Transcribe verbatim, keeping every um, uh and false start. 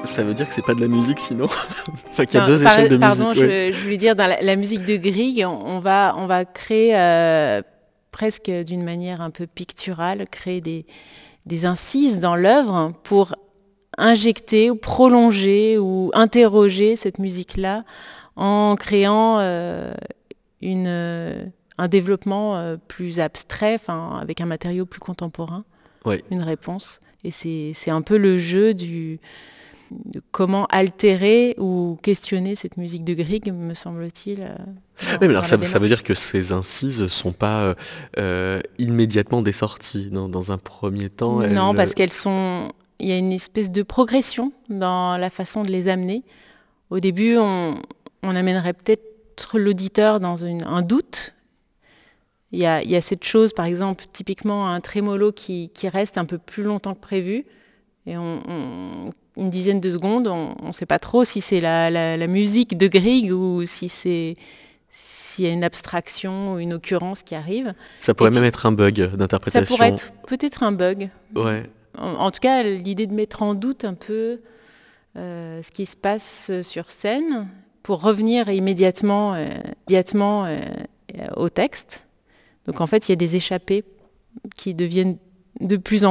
Ça veut dire que c'est pas de la musique sinon? Enfin qu'il y a Non, deux par- échelles de pardon, musique. Ouais. je, je voulais dire, dans la, la musique de Grieg, on, on va, on va créer euh, presque d'une manière un peu picturale, créer des, des incises dans l'œuvre pour injecter ou prolonger ou interroger cette musique-là en créant euh, une, euh, un développement euh, plus abstrait, avec un matériau plus contemporain, Ouais. une réponse. Et c'est, c'est un peu le jeu du, de comment altérer ou questionner cette musique de Grieg, me semble-t-il. Euh, dans, Ouais, mais alors dans ça, la ça veut dire démarche. que ces incises sont pas euh, euh, immédiatement des sorties. Dans, dans un premier temps, Non, elles... euh, parce qu'elles sont. Il y a une espèce de progression dans la façon de les amener. Au début, on, on amènerait peut-être l'auditeur dans une- un doute. Il y, a, il y a cette chose, par exemple, typiquement un trémolo qui, qui reste un peu plus longtemps que prévu. Et on, on- une dizaine de secondes, on ne sait pas trop si c'est la, la- la musique de Grieg ou si c'est s'il y a une abstraction ou une occurrence qui arrive. Ça Et pourrait même puis, être un bug ça pourrait d'interprétation. être peut-être un bug. Ouais. En, en tout cas, l'idée de mettre en doute un peu euh, ce qui se passe sur scène pour revenir immédiatement, euh, immédiatement euh, au texte. Donc en fait, il y a des échappées qui deviennent de plus en